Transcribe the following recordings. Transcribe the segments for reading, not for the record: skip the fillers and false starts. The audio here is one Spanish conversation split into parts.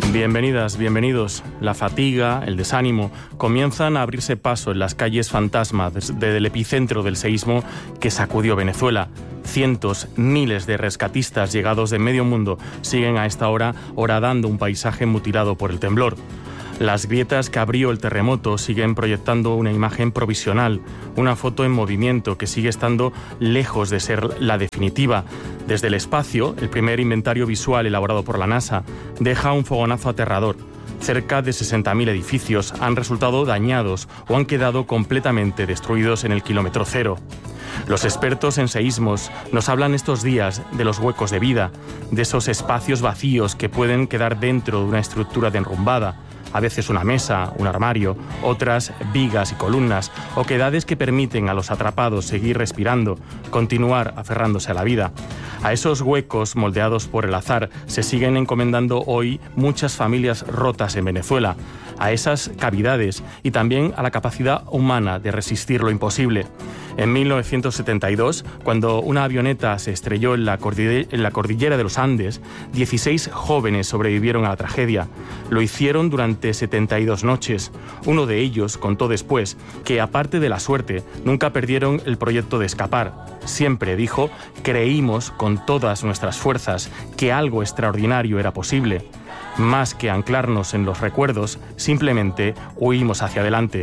Bienvenidas, bienvenidos. La fatiga, el desánimo, comienzan a abrirse paso en las calles fantasma desde el epicentro del seísmo que sacudió Venezuela. Cientos, miles de rescatistas llegados de medio mundo siguen a esta hora horadando un paisaje mutilado por el temblor. Las grietas que abrió el terremoto siguen proyectando una imagen provisional, una foto en movimiento que sigue estando lejos de ser la definitiva. Desde el espacio, el primer inventario visual elaborado por la NASA deja un fogonazo aterrador. Cerca de 60.000 edificios han resultado dañados o han quedado completamente destruidos en el kilómetro cero. Los expertos en seísmos nos hablan estos días de los huecos de vida, de esos espacios vacíos que pueden quedar dentro de una estructura derrumbada. A veces una mesa, un armario, otras vigas y columnas, oquedades que permiten a los atrapados seguir respirando, continuar aferrándose a la vida. A esos huecos moldeados por el azar se siguen encomendando hoy muchas familias rotas en Venezuela, a esas cavidades y también a la capacidad humana de resistir lo imposible. En 1972, cuando una avioneta se estrelló en la cordillera de los Andes, 16 jóvenes sobrevivieron a la tragedia. Lo hicieron durante 72 noches. Uno de ellos contó después que, aparte de la suerte, nunca perdieron el proyecto de escapar. Siempre, dijo, creímos con todas nuestras fuerzas que algo extraordinario era posible. Más que anclarnos en los recuerdos, simplemente huimos hacia adelante.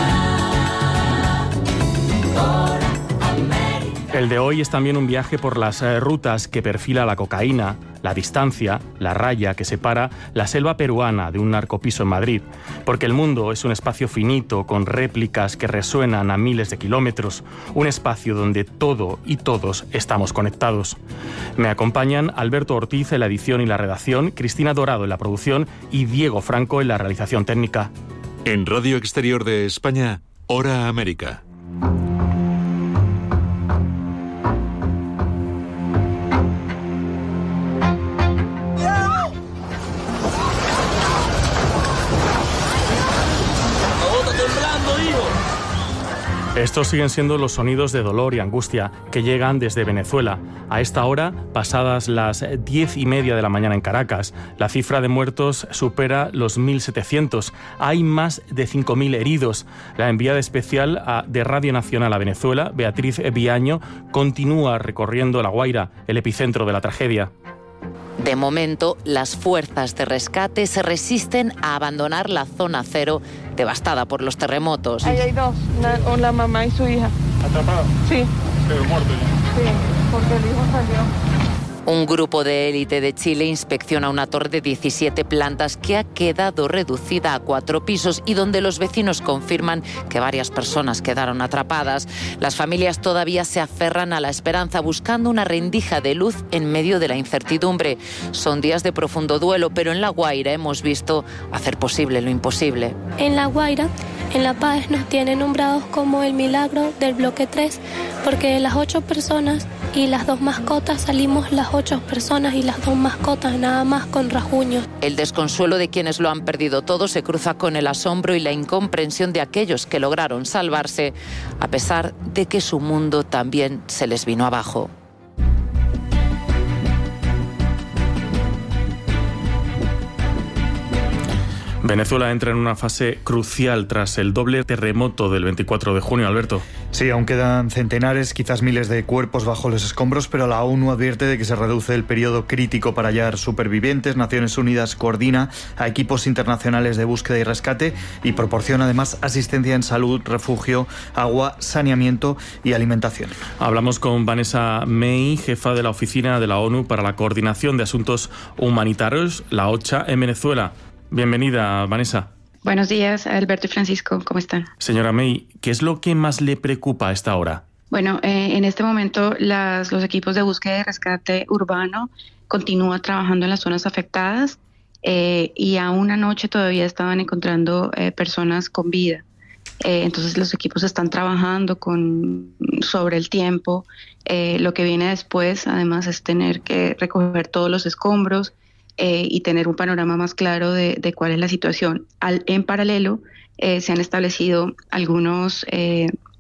El de hoy es también un viaje por las rutas que perfila la cocaína, la distancia, la raya que separa la selva peruana de un narcopiso en Madrid. Porque el mundo es un espacio finito con réplicas que resuenan a miles de kilómetros, un espacio donde todo y todos estamos conectados. Me acompañan Alberto Ortiz en la edición y la redacción, Cristina Dorado en la producción y Diego Franco en la realización técnica. En Radio Exterior de España, Hora América. Estos siguen siendo los sonidos de dolor y angustia que llegan desde Venezuela. A esta hora, pasadas las 10:30 de la mañana en Caracas, la cifra de muertos supera los 1.700. Hay más de 5.000 heridos. La enviada especial de Radio Nacional a Venezuela, Beatriz Viaño, continúa recorriendo La Guaira, el epicentro de la tragedia. De momento, las fuerzas de rescate se resisten a abandonar la zona cero devastada por los terremotos. Ahí hay dos, la mamá y su hija. ¿Atrapados? Sí. Pero muertos ya. Sí, porque el hijo salió. Un grupo de élite de Chile inspecciona una torre de 17 plantas que ha quedado reducida a 4 pisos y donde los vecinos confirman que varias personas quedaron atrapadas. Las familias todavía se aferran a la esperanza buscando una rendija de luz en medio de la incertidumbre. Son días de profundo duelo, pero en La Guaira hemos visto hacer posible lo imposible. En La Guaira, en La Paz, nos tienen nombrados como el milagro del bloque 3, porque de las 8 personas y las 2 mascotas salimos las 8 personas y las 2 mascotas nada más con rasguños. El desconsuelo de quienes lo han perdido todo se cruza con el asombro y la incomprensión de aquellos que lograron salvarse, a pesar de que su mundo también se les vino abajo. Venezuela entra en una fase crucial tras el doble terremoto del 24 de junio, Alberto. Sí, aún quedan centenares, quizás miles de cuerpos bajo los escombros, pero la ONU advierte de que se reduce el periodo crítico para hallar supervivientes. Naciones Unidas coordina a equipos internacionales de búsqueda y rescate y proporciona además asistencia en salud, refugio, agua, saneamiento y alimentación. Hablamos con Vanessa May, jefa de la Oficina de la ONU para la Coordinación de Asuntos Humanitarios, la OCHA, en Venezuela. Bienvenida, Vanessa. Buenos días, Alberto y Francisco, ¿cómo están? Señora May, ¿qué es lo que más le preocupa a esta hora? Bueno, en este momento los equipos de búsqueda y rescate urbano continúan trabajando en las zonas afectadas y aún anoche todavía estaban encontrando personas con vida. Entonces los equipos están trabajando sobre el tiempo. Lo que viene después, además, es tener que recoger todos los escombros y tener un panorama más claro de cuál es la situación. En paralelo, se han establecido algunos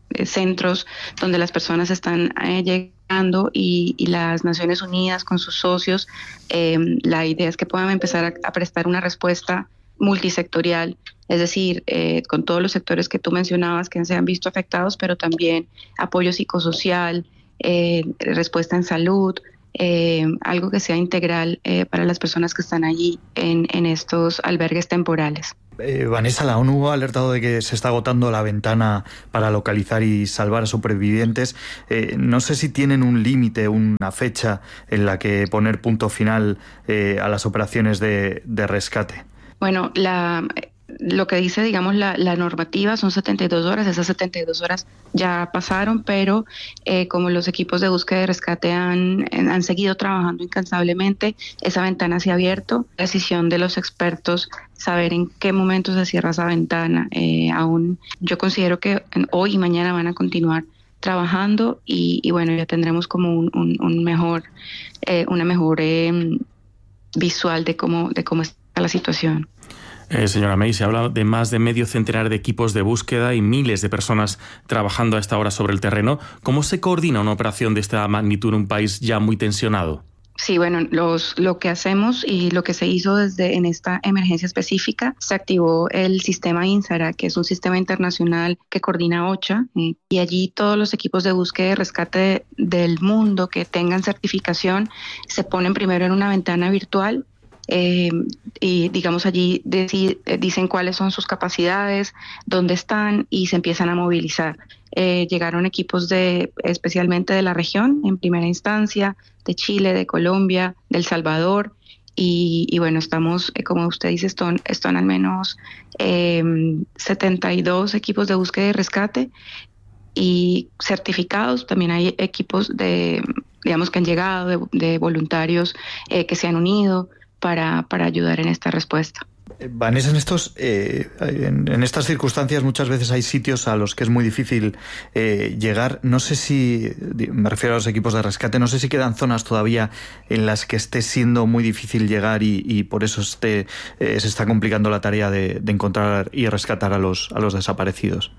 centros donde las personas están llegando y las Naciones Unidas con sus socios, la idea es que puedan empezar a prestar una respuesta multisectorial, es decir, con todos los sectores que tú mencionabas que se han visto afectados, pero también apoyo psicosocial, respuesta en salud, algo que sea integral para las personas que están allí en estos albergues temporales. Vanessa, la ONU ha alertado de que se está agotando la ventana para localizar y salvar a supervivientes. No sé si tienen un límite, una fecha en la que poner punto final a las operaciones de rescate. Bueno, lo que dice, digamos, la normativa son 72 horas. Esas 72 horas ya pasaron, pero como los equipos de búsqueda y rescate han seguido trabajando incansablemente, esa ventana se ha abierto. La decisión de los expertos, saber en qué momento se cierra esa ventana. Aún yo considero que hoy y mañana van a continuar trabajando y bueno, ya tendremos como una mejor visual de cómo está la situación. Señora May, se habla de más de medio centenar de equipos de búsqueda y miles de personas trabajando a esta hora sobre el terreno. ¿Cómo se coordina una operación de esta magnitud en un país ya muy tensionado? Sí, bueno, lo que hacemos y lo que se hizo en esta emergencia específica, se activó el sistema INSARA, que es un sistema internacional que coordina OCHA, y allí todos los equipos de búsqueda y rescate del mundo que tengan certificación se ponen primero en una ventana virtual. Y digamos allí dicen cuáles son sus capacidades, dónde están y se empiezan a movilizar. Llegaron equipos especialmente de la región en primera instancia, de Chile, de Colombia, de El Salvador y bueno, estamos, como usted dice, están al menos 72 equipos de búsqueda y rescate y certificados. También hay equipos digamos que han llegado de voluntarios que se han unido para ayudar en esta respuesta. Vanessa, en estas circunstancias muchas veces hay sitios a los que es muy difícil llegar. No sé si, me refiero a los equipos de rescate, no sé si quedan zonas todavía en las que esté siendo muy difícil llegar y por eso se está complicando la tarea de encontrar y rescatar a los desaparecidos.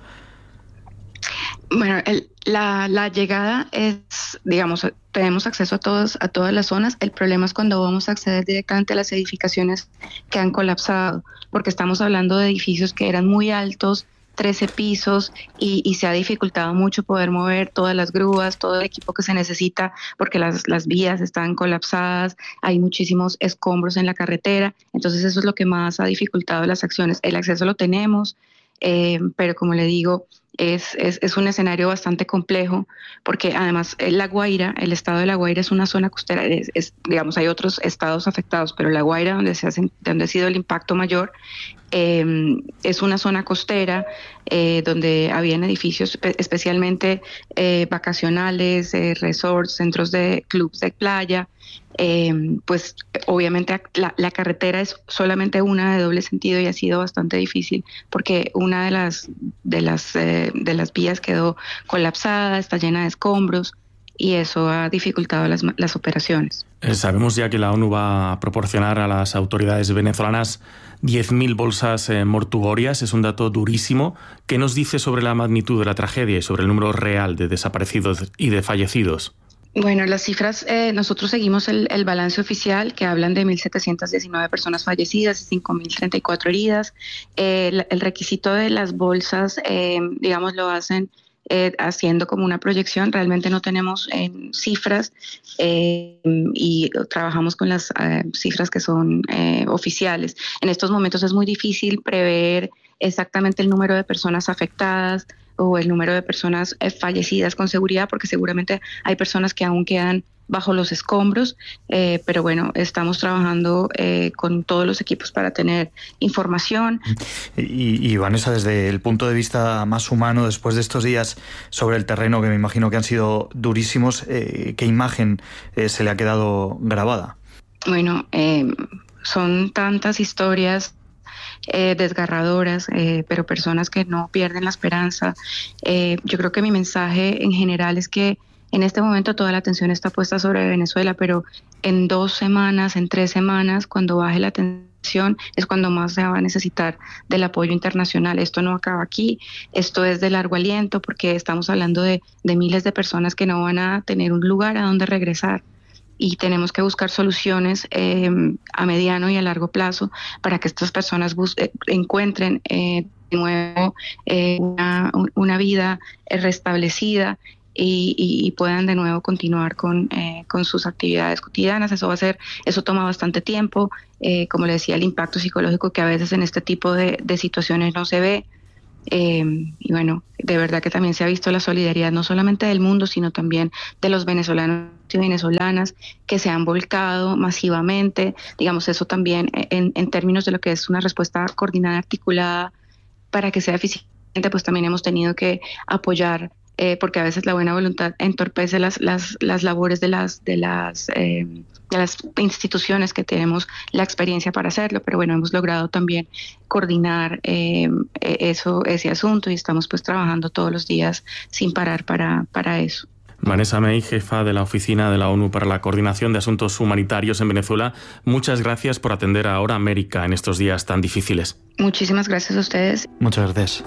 Bueno, la llegada es, digamos, tenemos acceso a todas las zonas. El problema es cuando vamos a acceder directamente a las edificaciones que han colapsado, porque estamos hablando de edificios que eran muy altos, 13 pisos, y se ha dificultado mucho poder mover todas las grúas, todo el equipo que se necesita, porque las vías están colapsadas, hay muchísimos escombros en la carretera. Entonces eso es lo que más ha dificultado las acciones. El acceso lo tenemos, pero como le digo, es un escenario bastante complejo porque además La Guaira, el estado de La Guaira es una zona costera, digamos hay otros estados afectados, pero La Guaira donde ha sido el impacto mayor, es una zona costera donde habían edificios especialmente vacacionales, resorts, centros de clubs de playa. Pues obviamente la carretera es solamente una de doble sentido y ha sido bastante difícil porque una de las vías quedó colapsada, está llena de escombros y eso ha dificultado las operaciones. Sabemos ya que la ONU va a proporcionar a las autoridades venezolanas 10.000 bolsas mortuorias. Es un dato durísimo. ¿Qué nos dice sobre la magnitud de la tragedia y sobre el número real de desaparecidos y de fallecidos? Bueno, las cifras, nosotros seguimos el balance oficial que hablan de 1.719 personas fallecidas y 5.034 heridas. El requisito de las bolsas, digamos, lo hacen haciendo como una proyección. Realmente no tenemos cifras y trabajamos con las cifras que son oficiales. En estos momentos es muy difícil prever exactamente el número de personas afectadas o el número de personas fallecidas con seguridad, porque seguramente hay personas que aún quedan bajo los escombros, pero bueno, estamos trabajando con todos los equipos para tener información. Y Vanessa, desde el punto de vista más humano, después de estos días sobre el terreno, que me imagino que han sido durísimos, ¿qué imagen se le ha quedado grabada? Bueno, son tantas historias desgarradoras, pero personas que no pierden la esperanza. Yo creo que mi mensaje en general es que En este momento toda la atención está puesta sobre Venezuela, pero en 2 semanas, en 3 semanas, cuando baje la tensión, es cuando más se va a necesitar del apoyo internacional. Esto no acaba aquí, esto es de largo aliento, porque estamos hablando de miles de personas que no van a tener un lugar a donde regresar. Y tenemos que buscar soluciones a mediano y a largo plazo para que estas personas encuentren de nuevo una vida restablecida y puedan de nuevo continuar con sus actividades cotidianas. Eso toma bastante tiempo. Como le decía, el impacto psicológico que a veces en este tipo de situaciones no se ve. Y bueno, de verdad que también se ha visto la solidaridad no solamente del mundo, sino también de los venezolanos y venezolanas que se han volcado masivamente. Digamos, eso también en términos de lo que es una respuesta coordinada, articulada, para que sea eficiente, pues también hemos tenido que apoyar, porque a veces la buena voluntad entorpece las labores de las instituciones que tenemos la experiencia para hacerlo, pero bueno, hemos logrado también coordinar ese asunto y estamos pues trabajando todos los días sin parar para eso. Vanessa May, jefa de la Oficina de la ONU para la Coordinación de Asuntos Humanitarios en Venezuela, muchas gracias por atender a Hora América en estos días tan difíciles. Muchísimas gracias a ustedes. Muchas gracias.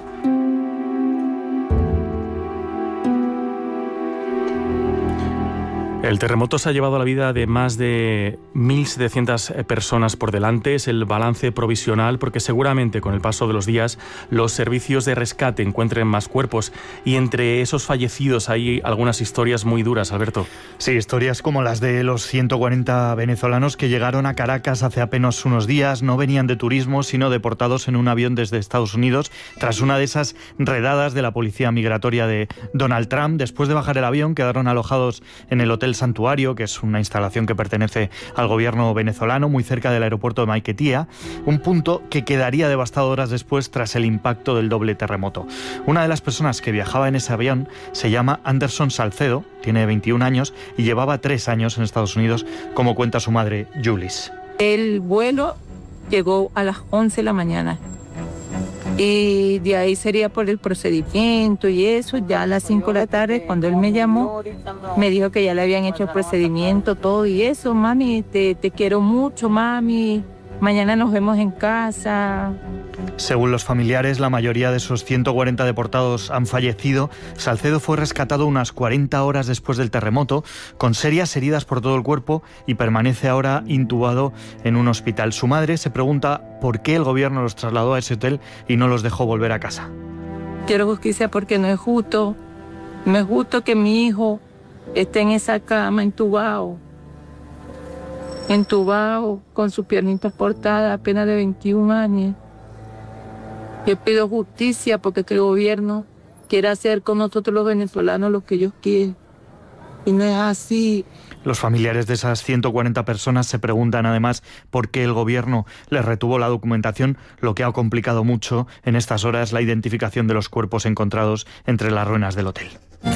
El terremoto se ha llevado la vida de más de 1.700 personas por delante. Es el balance provisional porque seguramente con el paso de los días los servicios de rescate encuentren más cuerpos. Y entre esos fallecidos hay algunas historias muy duras, Alberto. Sí, historias como las de los 140 venezolanos que llegaron a Caracas hace apenas unos días. No venían de turismo, sino deportados en un avión desde Estados Unidos tras una de esas redadas de la policía migratoria de Donald Trump. Después de bajar el avión quedaron alojados en el Hotel Santuario, que es una instalación que pertenece al gobierno venezolano, muy cerca del aeropuerto de Maiquetía, un punto que quedaría devastado horas después tras el impacto del doble terremoto. Una de las personas que viajaba en ese avión se llama Anderson Salcedo, tiene 21 años y llevaba 3 años en Estados Unidos, como cuenta su madre, Julis. El vuelo llegó a las 11 de la mañana. Y de ahí sería por el procedimiento y eso, ya a las 5 de la tarde, cuando él me llamó, me dijo que ya le habían hecho el procedimiento, todo y eso. Mami, te quiero mucho, mami, mañana nos vemos en casa. Según los familiares, la mayoría de esos 140 deportados han fallecido. Salcedo fue rescatado unas 40 horas después del terremoto, con serias heridas por todo el cuerpo y permanece ahora intubado en un hospital. Su madre se pregunta por qué el gobierno los trasladó a ese hotel y no los dejó volver a casa. Quiero justicia porque no es justo. No es justo que mi hijo esté en esa cama entubado, con sus piernitas cortadas, apenas de 21 años. Yo pido justicia porque que el gobierno quiere hacer con nosotros los venezolanos lo que ellos quieren. Y no es así. Los familiares de esas 140 personas se preguntan además por qué el gobierno les retuvo la documentación, lo que ha complicado mucho en estas horas la identificación de los cuerpos encontrados entre las ruinas del hotel.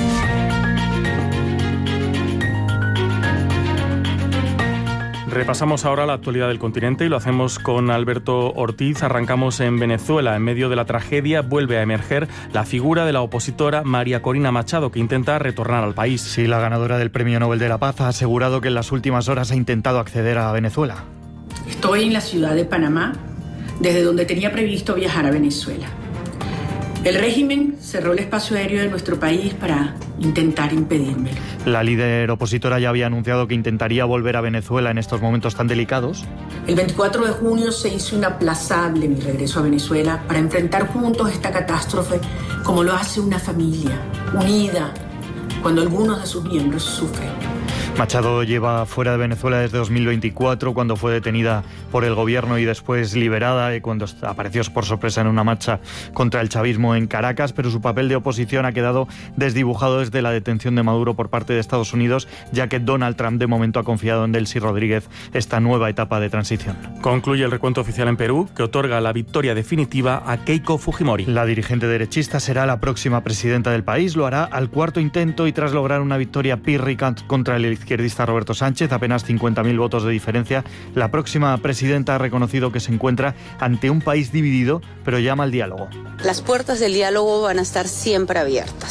Repasamos ahora la actualidad del continente y lo hacemos con Alberto Ortiz. Arrancamos en Venezuela. En medio de la tragedia vuelve a emerger la figura de la opositora María Corina Machado, que intenta retornar al país. Sí, la ganadora del Premio Nobel de la Paz ha asegurado que en las últimas horas ha intentado acceder a Venezuela. Estoy en la ciudad de Panamá, desde donde tenía previsto viajar a Venezuela. El régimen cerró el espacio aéreo de nuestro país para intentar impedírmelo. La líder opositora ya había anunciado que intentaría volver a Venezuela en estos momentos tan delicados. El 24 de junio se hizo inaplazable mi regreso a Venezuela para enfrentar juntos esta catástrofe como lo hace una familia, unida, cuando algunos de sus miembros sufren. Machado lleva fuera de Venezuela desde 2024, cuando fue detenida por el gobierno y después liberada, y cuando apareció por sorpresa en una marcha contra el chavismo en Caracas, pero su papel de oposición ha quedado desdibujado desde la detención de Maduro por parte de Estados Unidos, ya que Donald Trump de momento ha confiado en Delcy Rodríguez esta nueva etapa de transición. Concluye el recuento oficial en Perú, que otorga la victoria definitiva a Keiko Fujimori. La dirigente derechista será la próxima presidenta del país, lo hará al cuarto intento y tras lograr una victoria pírrica contra el izquierdista Roberto Sánchez, apenas 50.000 votos de diferencia. La próxima presidenta ha reconocido que se encuentra ante un país dividido, pero llama al diálogo. Las puertas del diálogo van a estar siempre abiertas.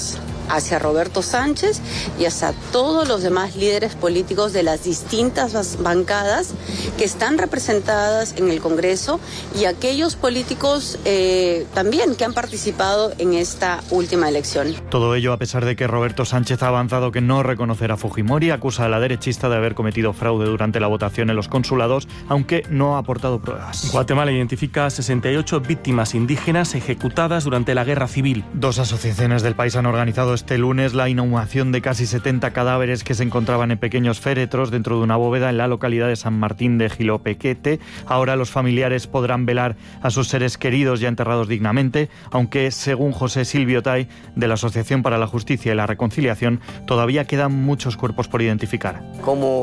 hacia Roberto Sánchez y hacia todos los demás líderes políticos de las distintas bancadas que están representadas en el Congreso y aquellos políticos también que han participado en esta última elección. Todo ello a pesar de que Roberto Sánchez ha avanzado que no reconocerá a Fujimori, acusa a la derechista de haber cometido fraude durante la votación en los consulados, aunque no ha aportado pruebas. Guatemala identifica a 68 víctimas indígenas ejecutadas durante la guerra civil. 2 asociaciones del país han organizado este lunes la inhumación de casi 70 cadáveres que se encontraban en pequeños féretros dentro de una bóveda en la localidad de San Martín de Jilopequete. Ahora los familiares podrán velar a sus seres queridos ya enterrados dignamente, aunque según José Silvio Tay, de la Asociación para la Justicia y la Reconciliación, todavía quedan muchos cuerpos por identificar. Como